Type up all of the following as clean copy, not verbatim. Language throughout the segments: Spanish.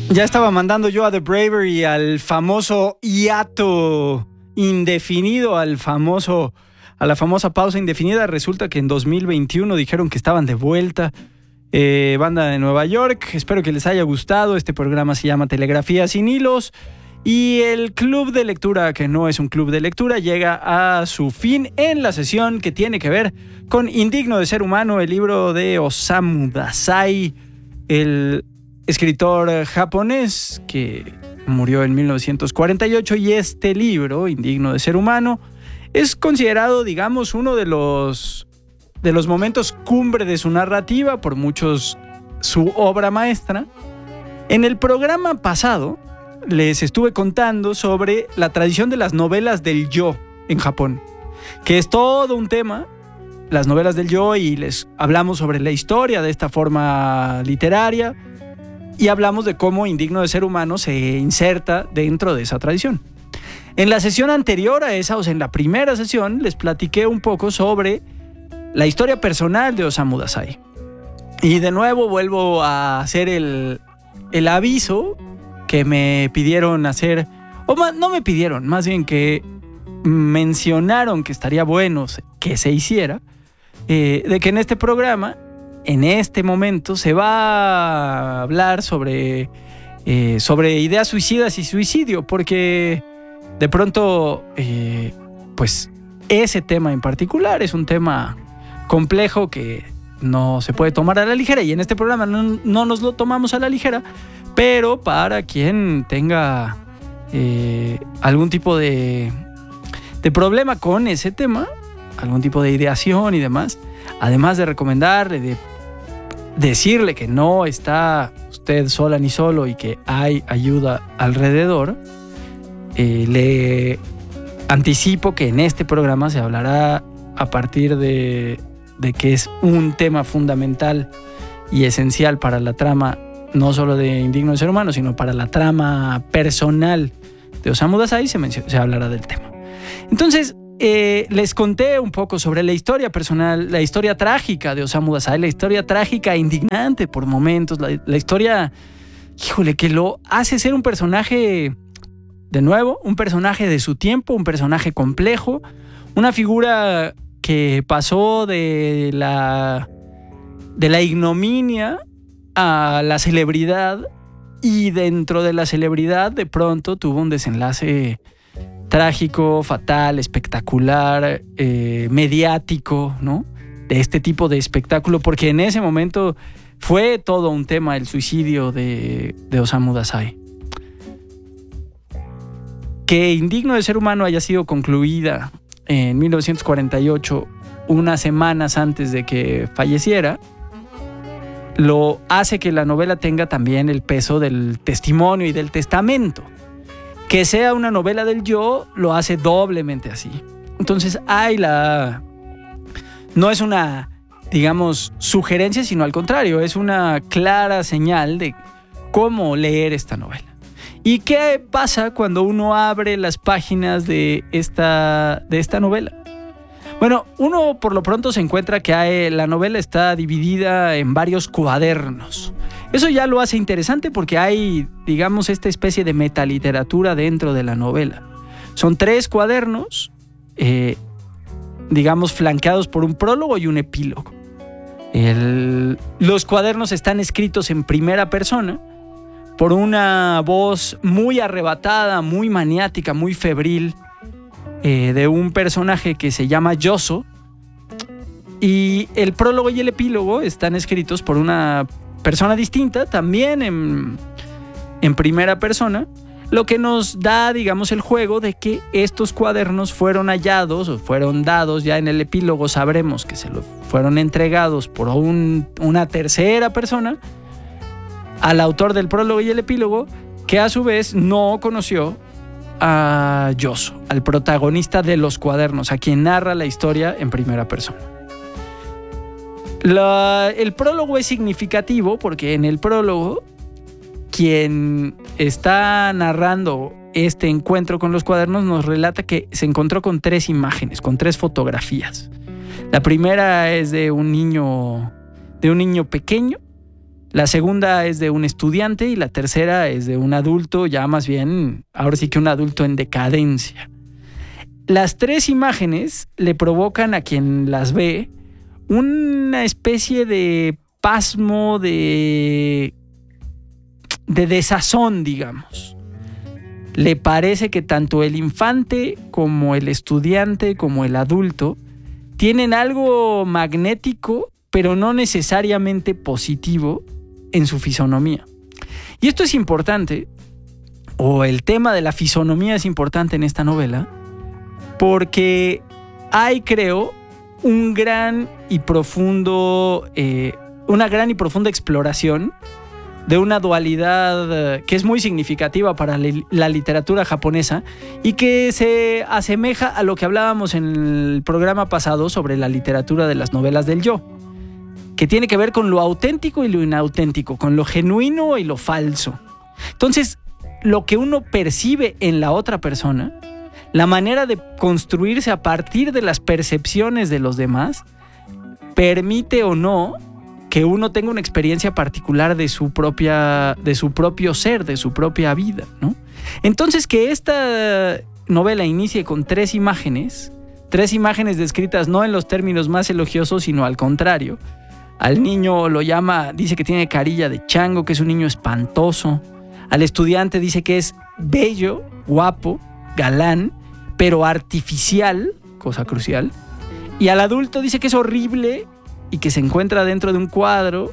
Ya estaba mandando yo a The Bravery al famoso hiato indefinido, a la famosa pausa indefinida. Resulta que en 2021 dijeron que estaban de vuelta. Banda de Nueva York. Espero que les haya gustado. Este programa se llama Telegrafía sin hilos. Y el club de lectura, que no es un club de lectura, llega a su fin en la sesión que tiene que ver con Indigno de ser humano, el libro de Osamu Dazai, el escritor japonés que murió en 1948. Y este libro, Indigno de ser humano, es considerado, digamos, uno de los momentos cumbre de su narrativa, por muchos su obra maestra. En el programa pasado les estuve contando sobre la tradición de las novelas del yo en Japón, que es todo un tema, las novelas del yo, y les hablamos sobre la historia de esta forma literaria y hablamos de cómo Indigno de ser humano se inserta dentro de esa tradición. En la sesión anterior a esa, o sea, en la primera sesión, les platiqué un poco sobre la historia personal de Osamu Dazai. Y de nuevo vuelvo a hacer el aviso que me pidieron hacer, no me pidieron, más bien que mencionaron que estaría bueno que se hiciera, de que en este programa, en este momento, se va a hablar sobre ideas suicidas y suicidio, porque de pronto, pues ese tema en particular es un tema complejo que no se puede tomar a la ligera, y en este programa no nos lo tomamos a la ligera, pero para quien tenga algún tipo de problema con ese tema, algún tipo de ideación y demás, además de recomendarle, de decirle que no está usted sola ni solo y que hay ayuda alrededor, le anticipo que en este programa se hablará a partir de que es un tema fundamental y esencial para la trama, no solo de Indigno de ser humano, sino para la trama personal de Osamu Dazai. Se hablará del tema. Entonces, les conté un poco sobre la historia personal, la historia trágica de Osamu Dazai, la historia trágica e indignante por momentos, la historia, híjole, que lo hace ser un personaje, de nuevo, un personaje de su tiempo, un personaje complejo, una figura que pasó de la ignominia a la celebridad, y dentro de la celebridad de pronto tuvo un desenlace trágico, fatal, espectacular, mediático, ¿no? De este tipo de espectáculo, porque en ese momento fue todo un tema el suicidio de Osamu Dazai. Que Indigno de ser humano haya sido concluida en 1948, unas semanas antes de que falleciera, lo hace que la novela tenga también el peso del testimonio y del testamento. Que sea una novela del yo lo hace doblemente así. Entonces no es una, digamos, sugerencia, sino al contrario, es una clara señal de cómo leer esta novela. ¿Y qué pasa cuando uno abre las páginas de esta novela? Bueno, uno por lo pronto se encuentra que la novela está dividida en varios cuadernos. Eso ya lo hace interesante porque hay, digamos, esta especie de metaliteratura dentro de la novela. Son 3 cuadernos, digamos, flanqueados por un prólogo y un epílogo. Los cuadernos están escritos en primera persona por una voz muy arrebatada, muy maniática, muy febril, de un personaje que se llama Yoso, y el prólogo y el epílogo están escritos por una persona distinta, también en primera persona, lo que nos da, digamos, el juego de que estos cuadernos fueron hallados o fueron dados. Ya en el epílogo sabremos que se lo fueron entregados por una tercera persona al autor del prólogo y el epílogo, que a su vez no conoció a Yoso, al protagonista de los cuadernos, a quien narra la historia en primera persona. El prólogo es significativo porque en el prólogo quien está narrando este encuentro con los cuadernos nos relata que se encontró con 3 imágenes, con 3 fotografías. La primera es de un niño pequeño La segunda es de un estudiante y la tercera es de un adulto, ya más bien, ahora sí que un adulto en decadencia. Las tres imágenes le provocan a quien las ve una especie de pasmo, de desazón, digamos. Le parece que tanto el infante como el estudiante como el adulto tienen algo magnético, pero no necesariamente positivo en su fisonomía. Y esto es importante, o el tema de la fisonomía es importante en esta novela, porque hay, creo, una gran y profunda exploración de una dualidad que es muy significativa para la literatura japonesa y que se asemeja a lo que hablábamos en el programa pasado sobre la literatura de las novelas del yo, que tiene que ver con lo auténtico y lo inauténtico, con lo genuino y lo falso. Entonces, lo que uno percibe en la otra persona, la manera de construirse a partir de las percepciones de los demás, permite o no que uno tenga una experiencia particular de su propio ser, de su propia vida, ¿no? Entonces, que esta novela inicie con tres imágenes descritas no en los términos más elogiosos, sino al contrario. Al niño lo llama, dice que tiene carilla de chango, que es un niño espantoso. Al estudiante dice que es bello, guapo, galán, pero artificial, cosa crucial. Y al adulto dice que es horrible y que se encuentra dentro de un cuarto,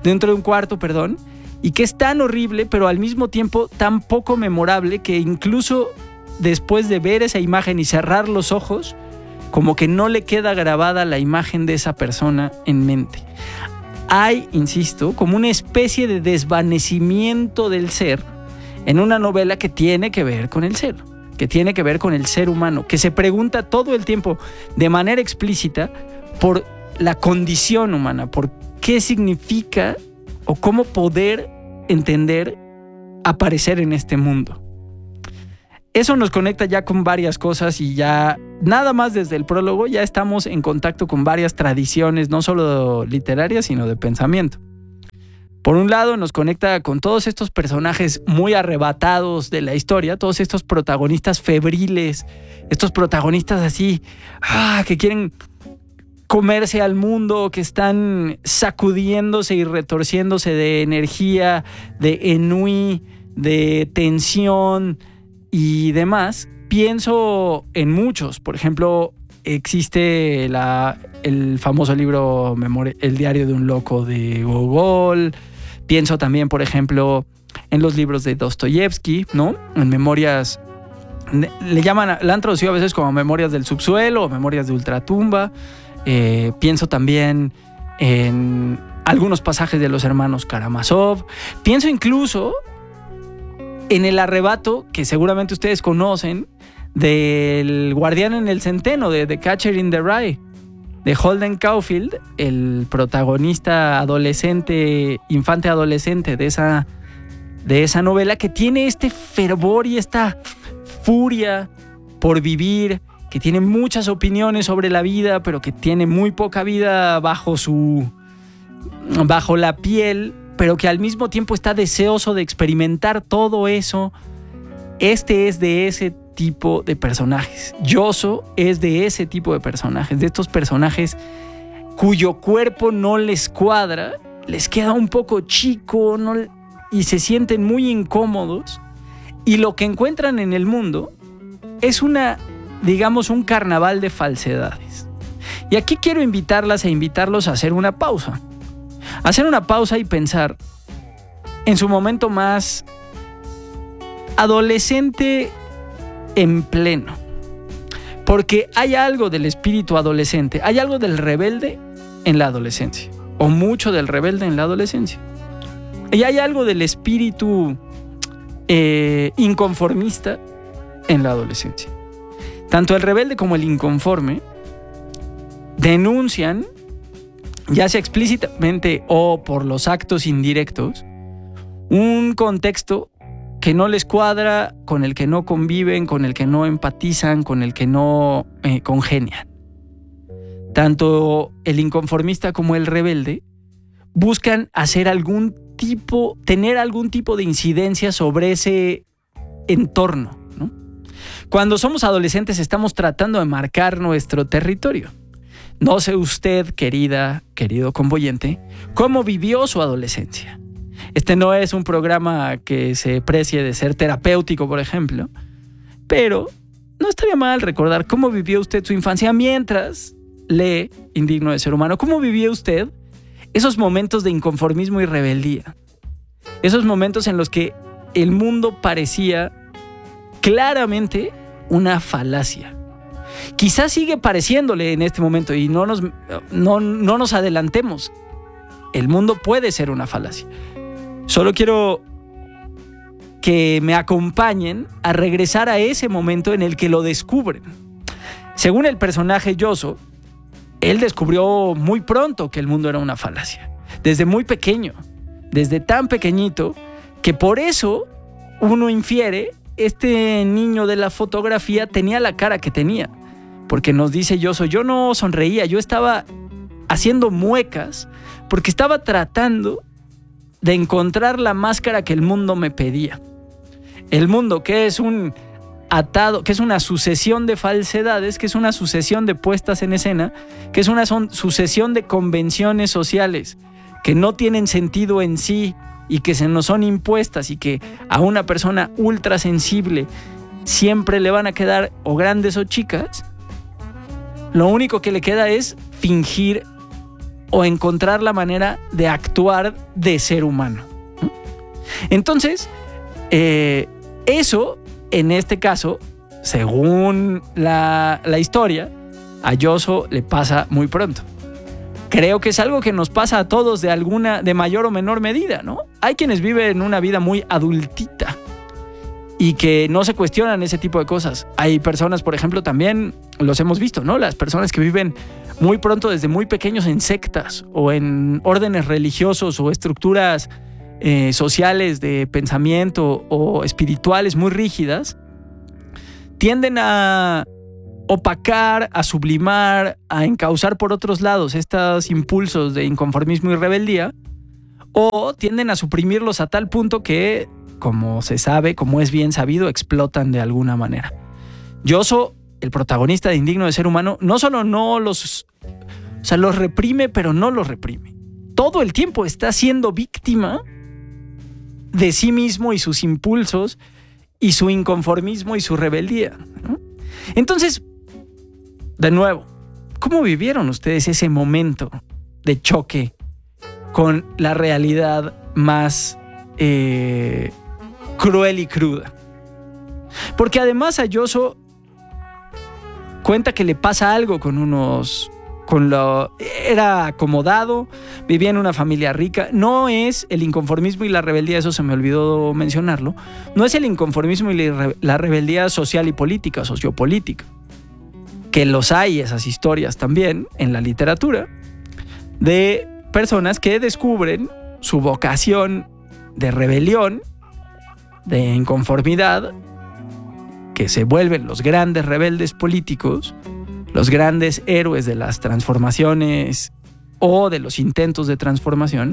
y que es tan horrible, pero al mismo tiempo tan poco memorable que incluso después de ver esa imagen y cerrar los ojos, como que no le queda grabada la imagen de esa persona en mente. Hay, insisto, como una especie de desvanecimiento del ser en una novela que tiene que ver con el ser, que tiene que ver con el ser humano, que se pregunta todo el tiempo de manera explícita por la condición humana, por qué significa o cómo poder entender aparecer en este mundo. Eso nos conecta ya con varias cosas y ya nada más desde el prólogo ya estamos en contacto con varias tradiciones, no solo literarias, sino de pensamiento. Por un lado nos conecta con todos estos personajes muy arrebatados de la historia, todos estos protagonistas febriles, estos protagonistas así, que quieren comerse al mundo, que están sacudiéndose y retorciéndose de energía, de ennui, de tensión y demás. Pienso en muchos. Por ejemplo, existe el famoso libro El diario de un loco de Gogol. Pienso también, por ejemplo, en los libros de Dostoyevsky, ¿no? En memorias, la han traducido a veces como Memorias del subsuelo o Memorias de ultratumba. Pienso también en algunos pasajes de los hermanos Karamazov. Pienso incluso en el arrebato que seguramente ustedes conocen del Guardián en el Centeno, de The Catcher in the Rye, de Holden Caulfield, el protagonista adolescente, infante adolescente de esa novela, que tiene este fervor y esta furia por vivir, que tiene muchas opiniones sobre la vida, pero que tiene muy poca vida bajo la piel, pero que al mismo tiempo está deseoso de experimentar todo eso. Este es de ese tipo de personajes. Yoso es de ese tipo de personajes, de estos personajes cuyo cuerpo no les cuadra, les queda un poco chico, y se sienten muy incómodos, y lo que encuentran en el mundo es un carnaval de falsedades. Y aquí quiero invitarlas e invitarlos a hacer una pausa. Hacer una pausa y pensar en su momento más adolescente en pleno. Porque hay algo del espíritu adolescente, hay algo del rebelde en la adolescencia, o mucho del rebelde en la adolescencia. Y hay algo del espíritu inconformista en la adolescencia. Tanto el rebelde como el inconforme denuncian, ya sea explícitamente o por los actos indirectos, un contexto que no les cuadra, con el que no conviven, con el que no empatizan, con el que no congenian. Tanto el inconformista como el rebelde buscan tener algún tipo de incidencia sobre ese entorno, ¿no? Cuando somos adolescentes estamos tratando de marcar nuestro territorio. No sé usted, querido convoyente, cómo vivió su adolescencia. Este no es un programa que se precie de ser terapéutico, por ejemplo, pero no estaría mal recordar cómo vivió usted su infancia mientras lee Indigno de Ser Humano. ¿Cómo vivió usted esos momentos de inconformismo y rebeldía? Esos momentos en los que el mundo parecía claramente una falacia. Quizás sigue pareciéndole en este momento y no nos adelantemos. El mundo puede ser una falacia. Solo quiero que me acompañen a regresar a ese momento en el que lo descubren. Según el personaje Yoso, él descubrió muy pronto que el mundo era una falacia. Desde muy pequeño, desde tan pequeñito, que por eso uno infiere, este niño de la fotografía tenía la cara que tenía. Porque nos dice Yoso, yo no sonreía, yo estaba haciendo muecas porque estaba tratando de encontrar la máscara que el mundo me pedía. El mundo, que es un atado, que es una sucesión de falsedades, que es una sucesión de puestas en escena, que es una sucesión de convenciones sociales que no tienen sentido en sí y que se nos son impuestas y que a una persona ultra sensible siempre le van a quedar o grandes o chicas. Lo único que le queda es fingir o encontrar la manera de actuar de ser humano. Entonces, eso, en este caso, según la historia, a Yoso le pasa muy pronto. Creo que es algo que nos pasa a todos de mayor o menor medida, ¿no? Hay quienes viven una vida muy adultita y que no se cuestionan ese tipo de cosas. Hay personas, por ejemplo, también los hemos visto, ¿no? Las personas que viven muy pronto, desde muy pequeños, en sectas o en órdenes religiosos o estructuras sociales de pensamiento o espirituales muy rígidas, tienden a opacar, a sublimar, a encauzar por otros lados estos impulsos de inconformismo y rebeldía, o tienden a suprimirlos a tal punto que, como se sabe, como es bien sabido, explotan de alguna manera. Yoso, el protagonista de Indigno de Ser Humano, no solo los reprime, pero no los reprime. Todo el tiempo está siendo víctima de sí mismo y sus impulsos y su inconformismo y su rebeldía, ¿no? Entonces, de nuevo, ¿cómo vivieron ustedes ese momento de choque con la realidad más cruel y cruda? Porque además a Yoso cuenta que le pasa algo era acomodado, vivía en una familia rica. No es el inconformismo y la rebeldía, eso se me olvidó mencionarlo, no es el inconformismo y la rebeldía social y política, sociopolítica, que los hay, esas historias también en la literatura, de personas que descubren su vocación de rebelión, de inconformidad, que se vuelven los grandes rebeldes políticos, los grandes héroes de las transformaciones o de los intentos de transformación,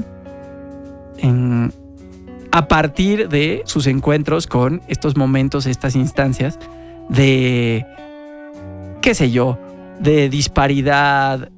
a partir de sus encuentros con estos momentos, estas instancias de, qué sé yo, de disparidad,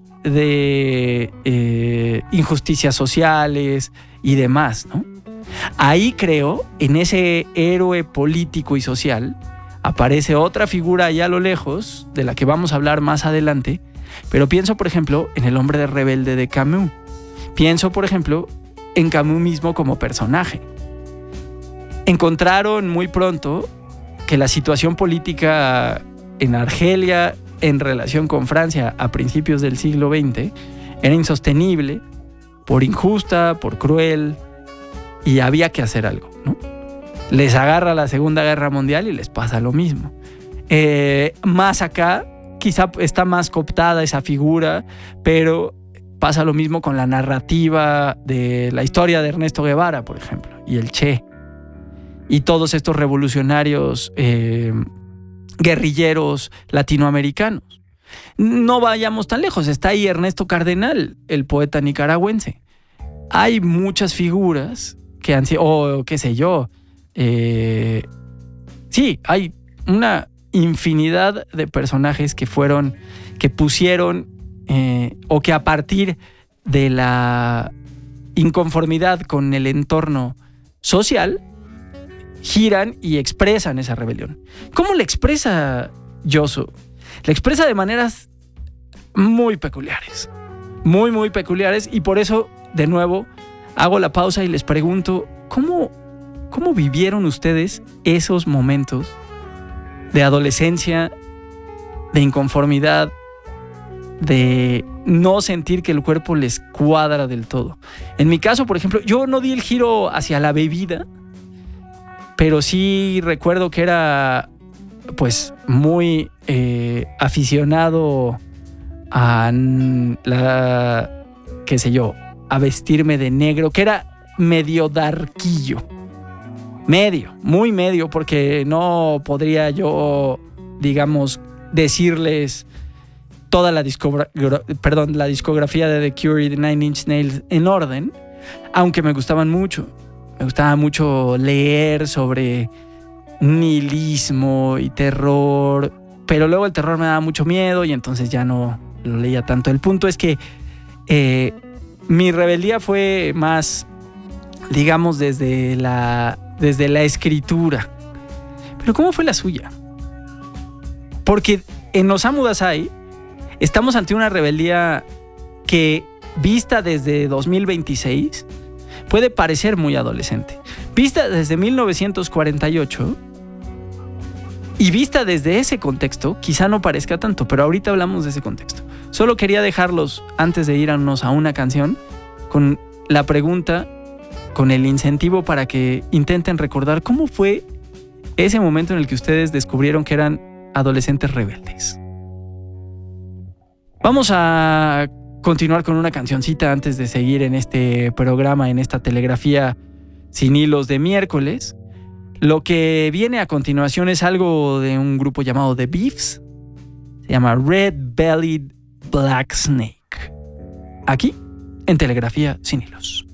de injusticias sociales y demás, ¿no? Ahí creo, en ese héroe político y social, aparece otra figura allá a lo lejos, de la que vamos a hablar más adelante, pero pienso, por ejemplo, en El hombre rebelde de Camus. Pienso, por ejemplo, en Camus mismo como personaje. Encontraron muy pronto que la situación política en Argelia, en relación con Francia a principios del siglo XX, era insostenible, por injusta, por cruel, y había que hacer algo, ¿no? Les agarra la Segunda Guerra Mundial y les pasa lo mismo. Más acá, quizá está más cooptada esa figura, pero pasa lo mismo con la narrativa de la historia de Ernesto Guevara, por ejemplo, y el Che, y todos estos revolucionarios guerrilleros latinoamericanos. No vayamos tan lejos, está ahí Ernesto Cardenal, el poeta nicaragüense. hay muchas figuras que han sido, o qué sé yo, sí, hay una infinidad de personajes que pusieron, o que a partir de la inconformidad con el entorno social, giran y expresan esa rebelión. ¿Cómo la expresa Yoso? La expresa de maneras muy peculiares, muy, muy peculiares, y por eso, de nuevo, hago la pausa y les pregunto, ¿cómo vivieron ustedes esos momentos de adolescencia, de inconformidad, de no sentir que el cuerpo les cuadra del todo? En mi caso, por ejemplo, yo no di el giro hacia la bebida, pero sí recuerdo que era pues muy aficionado a qué sé yo, a vestirme de negro, que era medio darquillo. Muy medio, porque no podría yo, digamos, decirles toda la discografía de The Cure y de Nine Inch Nails en orden, aunque me gustaban mucho. Me gustaba mucho leer sobre nihilismo y terror, pero luego el terror me daba mucho miedo y entonces ya no lo leía tanto. El punto es que mi rebeldía fue más, digamos, desde la escritura. Pero ¿cómo fue la suya? Porque en Osamu Dazai estamos ante una rebeldía que, vista desde 2026, puede parecer muy adolescente. Vista desde 1948 y vista desde ese contexto, quizá no parezca tanto, pero ahorita hablamos de ese contexto. Solo quería dejarlos, antes de irnos a una canción, con la pregunta, con el incentivo para que intenten recordar cómo fue ese momento en el que ustedes descubrieron que eran adolescentes rebeldes. Vamos a continuar con una cancioncita antes de seguir en este programa, en esta telegrafía sin hilos de miércoles. Lo que viene a continuación es algo de un grupo llamado The Beefs. Se llama Red Bellied Black Snake. Aquí, en Telegrafía sin hilos.